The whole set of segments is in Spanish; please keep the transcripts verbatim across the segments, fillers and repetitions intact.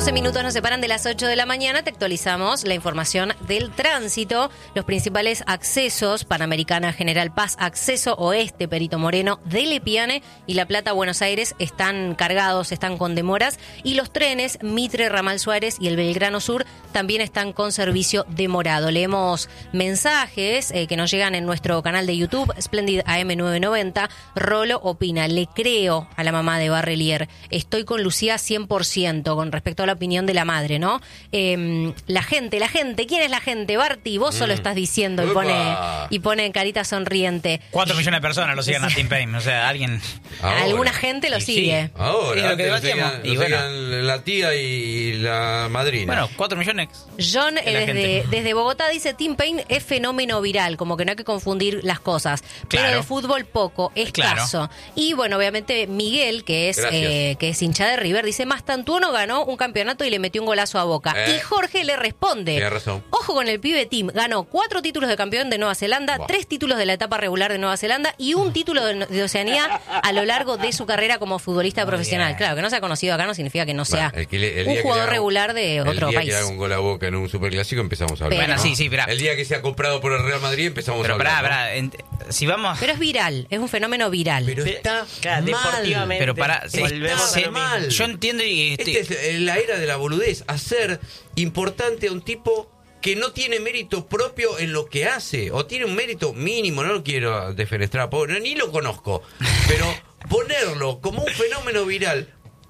doce minutos nos separan de las ocho de la mañana. Te actualizamos la información del tránsito. Los principales accesos: Panamericana, General Paz, Acceso Oeste, Perito Moreno, de Lepiane y La Plata, Buenos Aires están cargados, están con demoras. Y los trenes Mitre, Ramal Suárez y el Belgrano Sur también están con servicio demorado. Leemos mensajes eh, que nos llegan en nuestro canal de YouTube, Splendid A M novecientos noventa. Rolo opina: le creo a la mamá de Barrelier. Estoy con Lucía cien por ciento con respecto a la opinión de la madre, ¿no? Eh, la gente, la gente, ¿quién es la gente? Barty, vos solo estás diciendo y pone, y pone carita sonriente. Cuatro millones de personas lo siguen a Tim Payne, o sea, alguien... Ahora. Alguna gente lo sigue. Sí. Ahora, y lo que lo seguían, y lo bueno. seguían la tía y la madrina. Bueno, cuatro millones. John, eh, desde, desde Bogotá, dice: Tim Payne es fenómeno viral, como que no hay que confundir las cosas. Claro. Pero de fútbol poco, escaso. Claro. Y bueno, obviamente Miguel, que es eh, que es hincha de River, dice: Mastantuono ganó un campeonato y le metió un golazo a Boca. Eh. Y Jorge le responde: Tiene razón. Ojo con el pibe Tim, ganó cuatro títulos de campeón de Nueva Zelanda, wow. tres títulos de la etapa regular de Nueva Zelanda y un título de, de Oceanía a lo largo de su carrera como futbolista Muy profesional. Bien. Claro, que no se ha conocido acá no significa que no sea bueno, el que le, el un jugador haga, regular de otro país. El día país. que haga un gol a Boca en un superclásico empezamos a hablar. Bueno, ¿no? sí, sí, pero... El día que se ha comprado por el Real Madrid empezamos pero a hablar. Pero pará, ¿no? pará, si vamos... Pero es viral, es un fenómeno viral. Pero está claro, mal. Deportivamente. Pero para, se, volvemos está a mal. Yo entiendo y... Este... Esta es la era de la boludez, hacer importante a un tipo que no tiene mérito propio en lo que hace, o tiene un mérito mínimo, no lo quiero defenestrar, pobre, ni lo conozco, pero ponerlo como un fenómeno viral,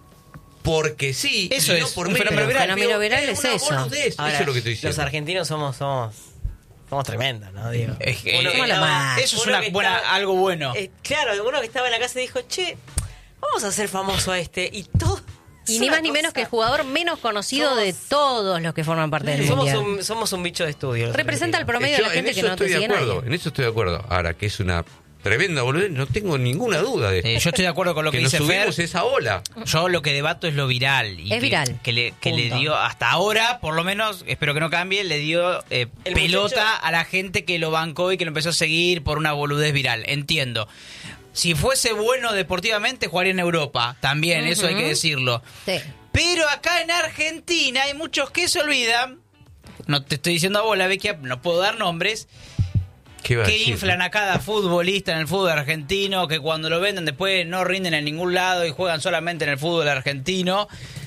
porque sí, eso y no es, por un mérito, fenómeno viral, fenómeno viral es eso. Boludez, Ahora, eso es lo que estoy diciendo. Los argentinos somos, somos, somos tremendos, ¿no? Digo, es que, uno eh, que estaba, eso es uno una que buena, estaba, algo bueno. Eh, claro, uno que estaba en la casa dijo: che, vamos a hacer famoso a este, y todo... Y ni más ni menos que el jugador menos conocido somos, de todos los que forman parte del somos mundial. Un, somos un bicho de estudio. Representa el promedio Yo, de la gente que no te sigue nadie. En eso estoy de acuerdo. Ahora, que es una tremenda boludez, no tengo ninguna duda de eso. Eh, yo estoy de acuerdo con lo que, que dice nos Fer. esa ola. Yo lo que debato es lo viral. Y es que, viral. Que, le, que le dio, hasta ahora, por lo menos, espero que no cambie, le dio eh, pelota muchacho? a la gente que lo bancó y que lo empezó a seguir por una boludez viral. Entiendo. Si fuese bueno deportivamente, jugaría en Europa. También, uh-huh. eso hay que decirlo. Sí. Pero acá en Argentina hay muchos que se olvidan, no te estoy diciendo a vos, la Vecchia, no puedo dar nombres, que decir, inflan ¿no? a cada futbolista en el fútbol argentino, que cuando lo venden después no rinden en ningún lado y juegan solamente en el fútbol argentino.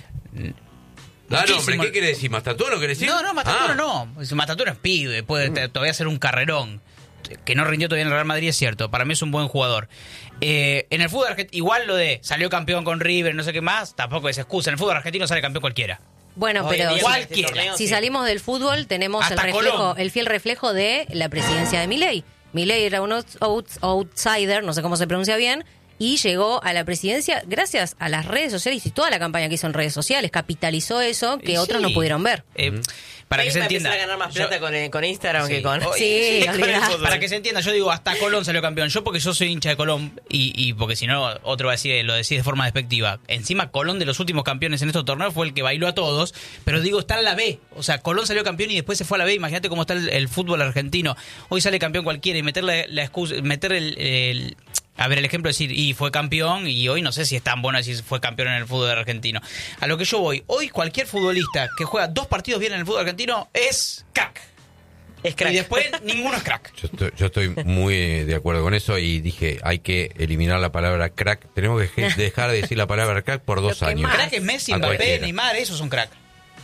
Ah, no, hombre, ¿qué quiere decir? ¿Mastantuono quiere decir? No, no, Mastantuono ah. no. Mastantuono es pibe, puede mm. todavía ser un carrerón. Que no rindió todavía en el Real Madrid, es cierto. Para mí es un buen jugador. Eh, en el fútbol argentino, igual lo de salió campeón con River, no sé qué más, tampoco es excusa. En el fútbol argentino sale campeón cualquiera. Bueno, pero Hoy, cualquiera. este torneo, si sí. salimos del fútbol, tenemos el, reflejo, el fiel reflejo de la presidencia de Milei. Milei era un out, out, outsider, no sé cómo se pronuncia bien, y llegó a la presidencia gracias a las redes sociales y toda la campaña que hizo en redes sociales. Capitalizó eso que sí. otros no pudieron ver. Eh, mm. Para que se entienda. A ganar más plata yo, con, con Instagram sí. que con... Sí, sí, con el para que se entienda, yo digo, hasta Colón salió campeón. Yo porque yo soy hincha de Colón y, y porque si no, otro va a decir, lo decís de forma despectiva. Encima, Colón de los últimos campeones en estos torneos fue el que bailó a todos, pero digo, está en la B. O sea, Colón salió campeón y después se fue a la B. Imagínate cómo está el, el fútbol argentino. Hoy sale campeón cualquiera y meterle la excusa, meter el... el a ver, el ejemplo de decir, y fue campeón, y hoy no sé si es tan bueno decir fue campeón en el fútbol argentino. A lo que yo voy, hoy cualquier futbolista que juega dos partidos bien en el fútbol argentino es crack. Es crack. Y después ninguno es crack. Yo estoy, yo estoy muy de acuerdo con eso y dije, hay que eliminar la palabra crack. Tenemos que dejar de decir la palabra crack por dos años. Más. Crack es Messi, Mbappé, Neymar, esos son crack.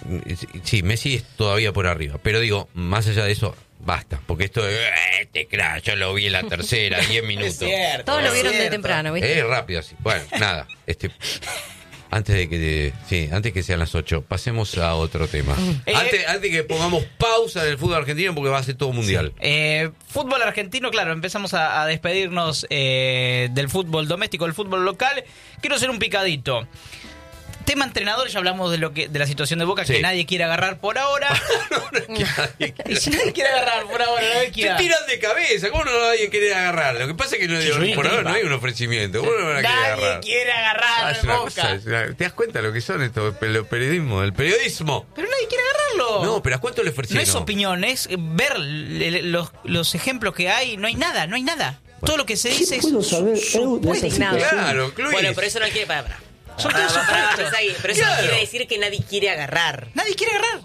Sí, Messi es todavía por arriba, pero digo, más allá de eso, basta, porque esto de este crack, yo lo vi en la tercera, diez minutos. Cierto, Todos lo vieron cierto. de temprano, ¿viste? Es rápido así. Bueno, nada, este antes de que sí, antes que sean las ocho, pasemos a otro tema. Eh, antes, antes que pongamos pausa en el fútbol argentino porque va a ser todo mundial. Sí. Eh, fútbol argentino, claro, empezamos a, a despedirnos eh, del fútbol doméstico, del fútbol local. Quiero hacer un picadito. Tema entrenador, ya hablamos de lo que de la situación de Boca, sí. que nadie quiere agarrar por ahora. no, no es que nadie quiere. Y si nadie quiere agarrar por ahora, nadie quiere. Se tiran de cabeza, ¿cómo no nadie quiere agarrar? Lo que pasa es que no, sí, por ahora no hay un ofrecimiento. ¿Cómo no van a querer nadie agarrar? quiere agarrar Ah, es una Boca. cosa, es una- ¿Te das cuenta lo que son estos el periodismo? El periodismo. Pero nadie quiere agarrarlo. No, pero ¿a cuánto le No ofrecieron? es opinión, es ver le- los, los ejemplos que hay. No hay nada, no hay nada. Todo lo que se dice es ¿Puedo saber, Eu, de esa indignado. situación? Claro, Luis. Bueno, pero eso no quiere... Para, para. Son todos Ah, pará, supuestos. pero ahí, pero eso Claro. quiere decir que nadie quiere agarrar. Nadie quiere agarrar.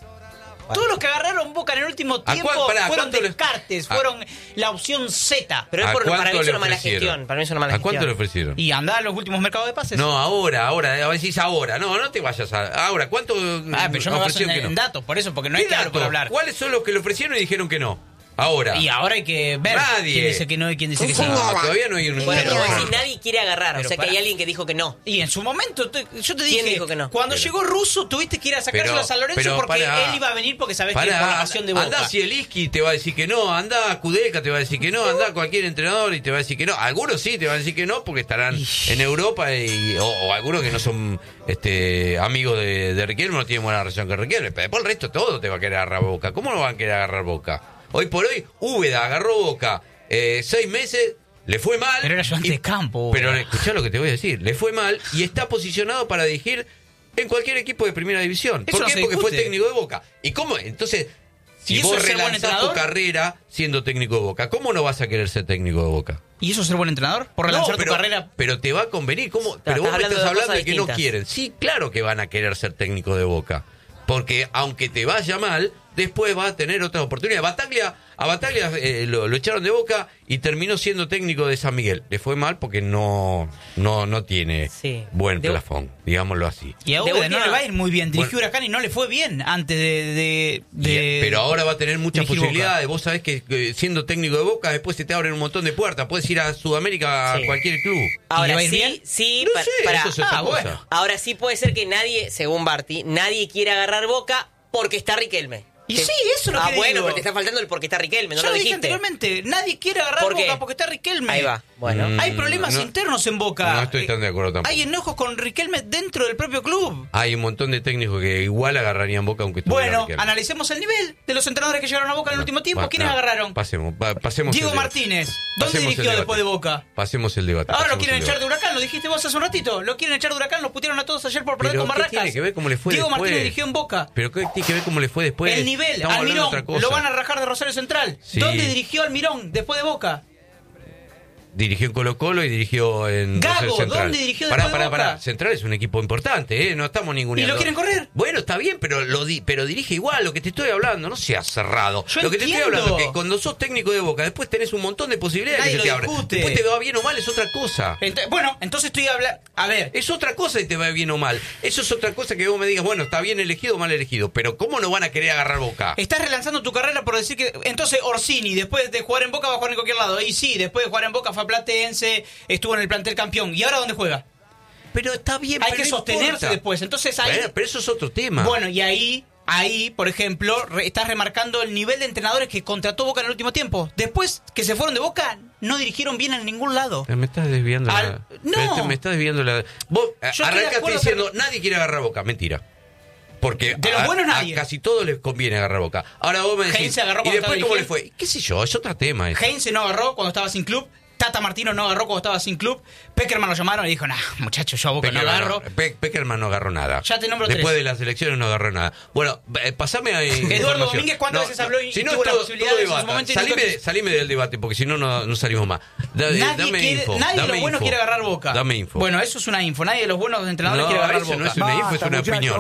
Todos los que agarraron Boca en el último ¿A tiempo cuál- pará, fueron cuánto le- descartes, a- fueron la opción Z. Pero es ¿A por, para cuánto mí es le una mala ofrecieron? gestión. Para mí es una mala ¿A cuánto gestión. le ofrecieron? Y andá a los últimos mercados de pases. No, ahora, ahora, a decís ahora. No, no te vayas a... Ahora, ¿cuánto Ah, pero yo me baso ofrecieron en, que no? en datos, por eso, porque no es ¿Qué que hablo por datos? hablar. ¿Cuáles son los que le ofrecieron y dijeron que no? Ahora. Y ahora hay que ver Nadie. quién dice que no y quién dice que sí. No, todavía no hay un... Bueno, pero no. vos decís, nadie quiere agarrar. Pero o sea que pará. hay alguien que dijo que no. Y en su momento, te- yo te dije, ¿Quién dijo que no? cuando Pero- llegó Russo, tuviste que ir a sacárselo a San Lorenzo pero porque pará. él iba a venir porque sabés que Pará, es por la pasión de Boca. Andá Zielinski te va a decir que no, andá Kudelka te va a decir que no, andá cualquier entrenador y te va a decir que no. Algunos sí te van a decir que no porque estarán en Europa y, o, o algunos que no son este amigos de, de Riquelme, no tienen buena relación con Riquelme. Pero después el resto todo te va a querer agarrar Boca. ¿Cómo no van a querer agarrar Boca? Hoy por hoy, Úbeda agarró Boca eh, seis meses, le fue mal. Pero era ayudante y- de campo. Pero escuchá lo que te voy a decir, le fue mal y está posicionado para dirigir en cualquier equipo de primera división. Eso ¿Por no qué? se Porque fue discute. técnico de Boca. ¿Y cómo? Entonces, si ¿Y eso vos es ser buen relanzás tu entrenador? carrera siendo técnico de Boca, ¿cómo no vas a querer ser técnico de Boca? ¿Y eso es ser buen entrenador? ¿Por relanzar No, pero, tu carrera? pero te va a convenir. ¿Cómo? Pero vos me hablando estás de hablando cosas de que no distintas. quieren. Sí, claro que van a querer ser técnico de Boca. Porque aunque te vaya mal, después va a tener otras oportunidades. Bataglia, a Bataglia eh, lo, lo echaron de Boca y terminó siendo técnico de San Miguel. Le fue mal porque no no no tiene Sí. buen De- plafón, digámoslo así. Y a de Úbeda no última- le va a ir muy bien. Dirigió Bueno. Huracán y no le fue bien antes de... de- Y, de- pero ahora va a tener muchas dirigir posibilidades. Vos sabés que eh, siendo técnico de Boca, después se te abren un montón de puertas. Puedes ir a Sudamérica a Sí. cualquier club. ¿Y le Ahora va a ir sí, bien? sí, No pa- sé, pará. eso es otra Ah, cosa. bueno. Ahora sí puede ser que nadie, según Barty, nadie quiere agarrar Boca porque está Riquelme. Y Que- sí, eso es lo ah, que bueno, digo. pero te está faltando el porque está Riquelme, no Yo lo lo dije dijiste. anteriormente. Nadie quiere agarrar ¿Por qué? Boca porque está Riquelme. Ahí va. Bueno. Mm, Hay problemas no- internos en Boca. No estoy tan de acuerdo tampoco. Hay enojos con Riquelme dentro del propio club. Hay un montón de técnicos que igual agarrarían Boca aunque estuviera Bueno, Riquelme. analicemos el nivel de los entrenadores que llegaron a Boca en el último tiempo. Va, ¿Quiénes no, agarraron? Pasemos, pa- pasemos Diego el debate. Martínez. ¿Dónde Pasemos el dirigió debate. después de Boca? Pasemos el debate. Ahora lo pasemos quieren el echar de debate. Huracán, lo dijiste vos hace un ratito. Lo quieren echar de Huracán, los pusieron a todos ayer por perder Pero con ¿qué Barracas. tiene que ver cómo le fue Diego después? Martínez dirigió en Boca. Pero ¿qué tiene que ver cómo le fue después? El nivel, Estamos hablando de Almirón, otra cosa. lo van a rajar de Rosario Central. Sí. ¿Dónde dirigió Almirón después de Boca? Dirigió en Colo Colo y dirigió en Gago, Rosario Central. ¿dónde dirigió pará, después de pará, Boca? pará. Central es un equipo importante, ¿eh? No estamos ninguneando. ¿Y lo quieren correr? Bueno, está bien, pero lo di- pero dirige igual. Lo que te estoy hablando, no seas cerrado. Yo lo que te estoy entiendo. hablando es que cuando sos técnico de Boca, después tenés un montón de posibilidades Nadie que se te lo abren. discute. Después te va bien o mal, es otra cosa. Ent- bueno, entonces estoy hablando... A ver, Es otra cosa y te va bien o mal. Eso es otra cosa que vos me digas, bueno, está bien elegido o mal elegido. Pero ¿cómo no van a querer agarrar Boca? estás relanzando tu carrera por decir que... Entonces Orsini, después de jugar en Boca, va a jugar en cualquier lado. Y sí, después de jugar en Boca fue a Platense, estuvo en el plantel campeón. ¿Y ahora dónde juega? Pero está bien, Hay pero que no sostenerse importa. después. Entonces ahí... Bueno, pero eso es otro tema. Bueno, y ahí, ahí, por ejemplo, re- estás remarcando el nivel de entrenadores que contrató Boca en el último tiempo. Después que se fueron de Boca, no dirigieron bien en ningún lado. Me estás desviando Al- la... no. Me, me estás desviando la... Vos eh, Yo estoy de arrancaste acuerdo, diciendo, nadie quiere agarrar Boca. Mentira. Porque De los a, buenos a nadie. casi todos les conviene agarrar Boca. Ahora vos me decís, Heinze agarró ¿y cuando después estaba cómo le dirigiendo? fue? ¿Qué sé yo? Es otro tema eso. Heinze no agarró cuando estaba sin club. Tata Martino no agarró cuando estaba sin club. Peckerman lo llamaron y dijo, nah, muchacho, yo a Boca no Peckerman agarro. no, Pe- Peckerman no agarró nada. Ya te nombro Después tres. de las elecciones no agarró nada. Bueno, eh, pasame a Eduardo Domínguez, ¿cuántas veces habló y si no, tuvo la todo- posibilidad todo en su debata. momento y nunca salime, quiso? salime del debate, porque si no, no no salimos más. Da- Nadie, dame quiere, info. nadie de dame los buenos info. quiere agarrar Boca. Dame info. Bueno, eso es una info. Nadie de los buenos entrenadores No, quiere agarrar eso no Boca. es una info, es una opinión.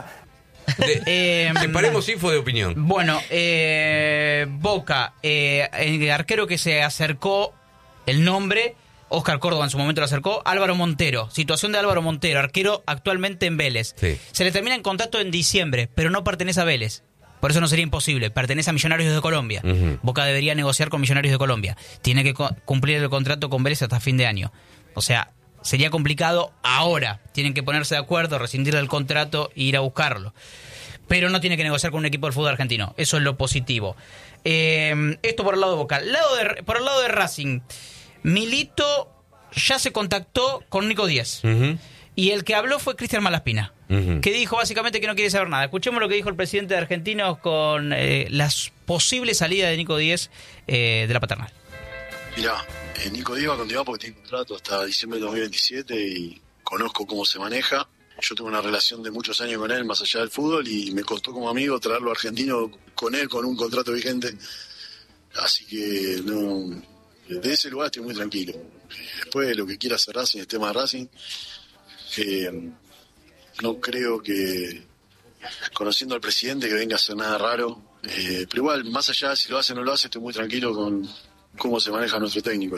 De- Eh, separemos info de opinión. Bueno, eh, Boca, eh, el arquero que se acercó, el nombre, Oscar Córdoba en su momento lo acercó, Álvaro Montero. Situación de Álvaro Montero, arquero actualmente en Vélez. Sí. Se le termina en contrato en diciembre, pero no pertenece a Vélez. Por eso no sería imposible. Pertenece a Millonarios de Colombia. Ujú. Boca debería negociar con Millonarios de Colombia. Tiene que co- cumplir el contrato con Vélez hasta fin de año. O sea, sería complicado ahora. Tienen que ponerse de acuerdo, rescindir el contrato e ir a buscarlo. Pero no tiene que negociar con un equipo del fútbol argentino. Eso es lo positivo. Eh, esto por el lado de Boca. Lado de- por el lado de Racing, Milito ya se contactó con Nico Díez. Ujú. Y el que habló fue Cristian Malaspina, Ujú. que dijo básicamente que no quiere saber nada. Escuchemos lo que dijo el presidente de Argentinos con eh, las posibles salidas de Nico Díez eh, de la paternal. Mirá, eh, Nico Díaz va a continuar porque tiene contrato hasta diciembre de dos mil veintisiete y conozco cómo se maneja. Yo tengo una relación de muchos años con él, más allá del fútbol, y me costó como amigo traerlo a Argentino con él, con un contrato vigente. Así que no, de ese lugar estoy muy tranquilo. Después lo que quiera hacer Racing, el tema de Racing, Eh, no creo que, conociendo al presidente, que venga a hacer nada raro. Eh, pero igual, más allá de si lo hace o no lo hace, estoy muy tranquilo con cómo se maneja nuestro técnico.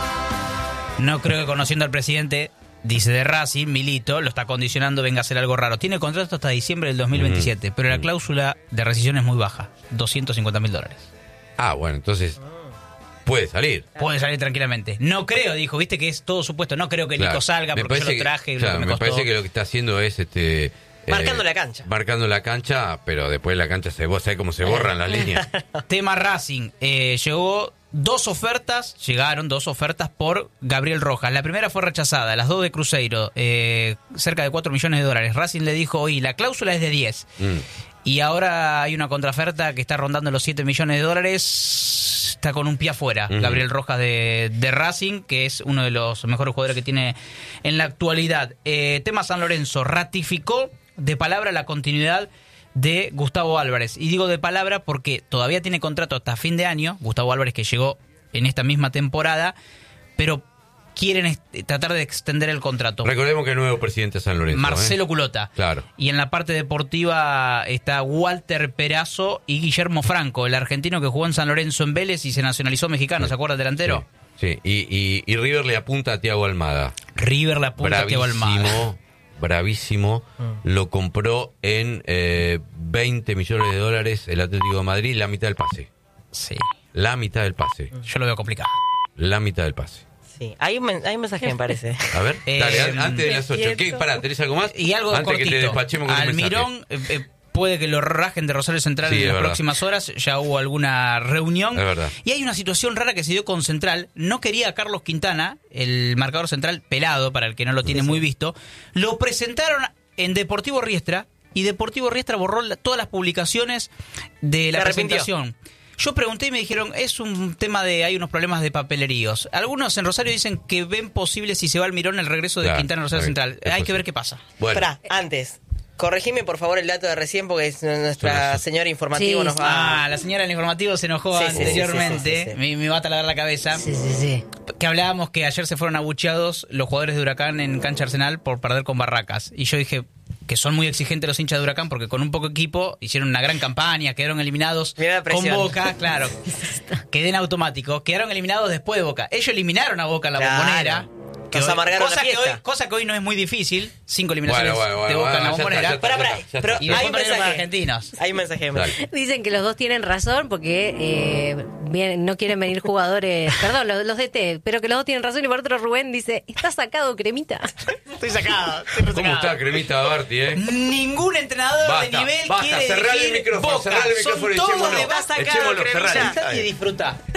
No creo que conociendo al presidente, dice de Racing, Milito, lo está condicionando, venga a hacer algo raro. Tiene contrato hasta diciembre del dos mil veintisiete, mm. pero la cláusula de rescisión es muy baja, doscientos cincuenta mil dólares. Ah, bueno, entonces puede salir. Puede salir tranquilamente. No creo, dijo, viste que es todo supuesto. No creo que claro. Nico salga me porque yo lo traje. Que, lo claro, que me, me costó. parece que lo que está haciendo es este marcando eh, la cancha. Marcando la cancha, pero después la cancha se ¿sabes cómo se borran las líneas? Tema Racing. Eh, llegó dos ofertas, llegaron dos ofertas por Gabriel Rojas. La primera fue rechazada, las dos de Cruzeiro, eh, cerca de cuatro millones de dólares. Racing le dijo, oye, la cláusula es de diez. Mm. Y ahora hay una contraoferta que está rondando los siete millones de dólares. Está con un pie afuera, uh-huh. Gabriel Rojas de, de Racing, que es uno de los mejores jugadores que tiene en la actualidad. Eh, tema San Lorenzo, ratificó de palabra la continuidad de Gustavo Álvarez. Y digo de palabra porque todavía tiene contrato hasta fin de año, Gustavo Álvarez, que llegó en esta misma temporada, pero quieren est- tratar de extender el contrato. Recordemos que el nuevo presidente de San Lorenzo, Marcelo ¿eh? Culota. Claro. Y en la parte deportiva está Walter Perazo y Guillermo Franco, el argentino que jugó en San Lorenzo en Vélez y se nacionalizó mexicano, ¿se acuerda el delantero? Sí, sí. Y, y, y River le apunta a Thiago Almada. River le apunta bravísimo, a Thiago Almada. Bravísimo. Mm. Lo compró en eh, veinte millones de dólares el Atlético de Madrid, la mitad del pase. Sí. La mitad del pase. Yo lo veo complicado. La mitad del pase. Sí, hay un, men- hay un mensaje, me parece. A ver, eh, dale, an- antes de las ocho. ¿Qué? Pará, ¿tenés algo más? Y algo antes cortito. que te despachemos con Almirón, eh, eh, puede que lo rajen de Rosario Central sí, en las verdad. próximas horas. Ya hubo alguna reunión. Es verdad. Y hay una situación rara que se dio con Central. No quería a Carlos Quintana, el marcador central pelado, para el que no lo tiene sí, sí. muy visto. Lo presentaron en Deportivo Riestra y Deportivo Riestra borró la, todas las publicaciones de la Se arrepintió. presentación. Yo pregunté y me dijeron, es un tema de, hay unos problemas de papeleríos. Algunos en Rosario dicen que ven posible, si se va Almirón, el regreso de Claro, Quintana a Rosario está bien, Central. es Hay posible. que ver qué pasa. Bueno, Esperá, antes, corregime por favor el dato de recién porque es nuestra Sí. señora informativo Sí, nos va... Ah, la señora del informativo se enojó Sí, sí, sí, anteriormente. sí, sí, sí, sí. Me, me va a taladrar la cabeza. Sí, sí, sí. Que hablábamos que ayer se fueron abucheados los jugadores de Huracán en cancha Arsenal por perder con Barracas. Y yo dije que son muy exigentes los hinchas de Huracán porque con un poco equipo hicieron una gran campaña, quedaron eliminados Mira la con presión. Boca, claro. Quedé en automático, quedaron eliminados después de Boca. Ellos eliminaron a Boca en la Claro. Bombonera. Que Nos hoy- amargaron cosa la que fiesta. hoy, cosa que hoy no es muy difícil, cinco eliminaciones Bueno, bueno, de bueno, Boca en la bueno, ya Bombonera. está, ya está, Pará, pará, ya está. pero Y hay después un perdieron con mensaje. argentinos. Hay un mensaje. Dale. Dicen que los dos tienen razón porque eh, bien, no quieren venir jugadores, perdón, los, los D T, pero que los dos tienen razón y por otro Rubén dice, ¿está sacado Cremita? Estoy sacado, estoy ¿Cómo sacado. está Cremita Barty, eh? Ningún entrenador Basta, de nivel basta, quiere cerrale el dirigir micrófono, Boca. cerrale el micrófono Son y todos echémoslo. de va sacado, Echémoslo, Cremita. cerrale. Sentate y disfruta.